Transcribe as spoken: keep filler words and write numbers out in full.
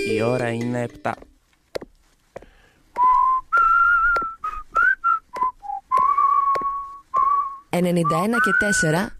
Η ώρα είναι επτά. ενενήντα ένα και τέσσερα